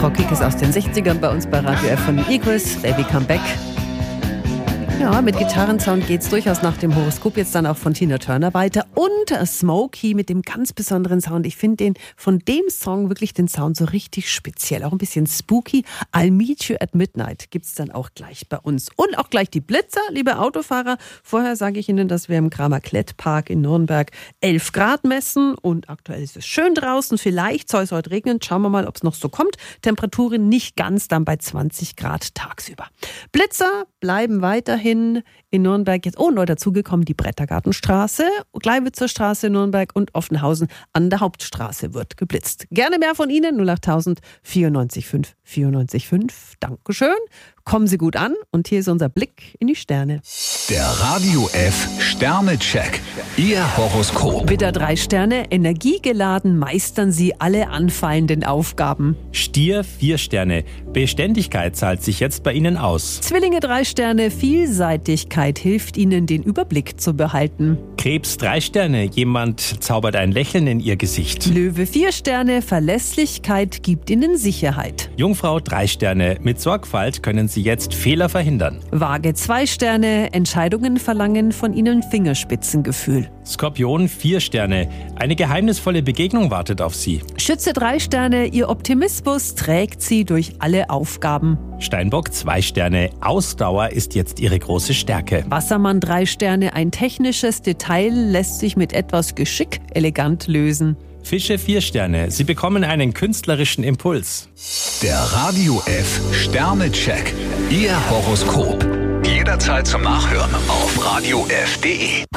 Rockiges aus den 60ern bei uns bei Radio F von den Eagles, Baby Come Back. Ja, mit Gitarrensound geht's durchaus nach dem Horoskop jetzt dann auch von Tina Turner weiter. Und Smokey mit dem ganz besonderen Sound. Ich finde von dem Song wirklich den Sound so richtig speziell. Auch ein bisschen spooky. I'll Meet You at Midnight gibt's dann auch gleich bei uns. Und auch gleich die Blitzer, liebe Autofahrer. Vorher sage ich Ihnen, dass wir im Kramer-Klett-Park in Nürnberg 11 Grad messen. Und aktuell ist es schön draußen. Vielleicht soll es heute regnen. Schauen wir mal, ob es noch so kommt. Temperaturen nicht ganz dann bei 20 Grad tagsüber. Blitzer bleiben weiterhin in Nürnberg jetzt, neu dazugekommen, die Brettergartenstraße, Gleiwitzer Straße in Nürnberg und Offenhausen an der Hauptstraße wird geblitzt. Gerne mehr von Ihnen, 08000 94 5 94 5. Dankeschön. Kommen Sie gut an und hier ist unser Blick in die Sterne. Der Radio F Sternecheck. Ihr Horoskop. Widder 3 Sterne, energiegeladen meistern Sie alle anfallenden Aufgaben. Stier 4 Sterne. Beständigkeit zahlt sich jetzt bei Ihnen aus. Zwillinge 3 Sterne, Vielseitigkeit hilft Ihnen, den Überblick zu behalten. Krebs 3 Sterne. Jemand zaubert ein Lächeln in Ihr Gesicht. Löwe 4 Sterne, Verlässlichkeit gibt Ihnen Sicherheit. Jungfrau 3 Sterne. Mit Sorgfalt können Sie jetzt Fehler verhindern. Waage 2 Sterne, Entscheidungen verlangen von Ihnen Fingerspitzengefühl. Skorpion 4 Sterne. Eine geheimnisvolle Begegnung wartet auf Sie. Schütze 3 Sterne, Ihr Optimismus trägt Sie durch alle Aufgaben. Steinbock 2 Sterne. Ausdauer ist jetzt Ihre große Stärke. Wassermann 3 Sterne, ein technisches Detail lässt sich mit etwas Geschick elegant lösen. Fische 4 Sterne. Sie bekommen einen künstlerischen Impuls. Der Radio F Sternecheck. Ihr Horoskop. Jederzeit zum Nachhören auf radiof.de.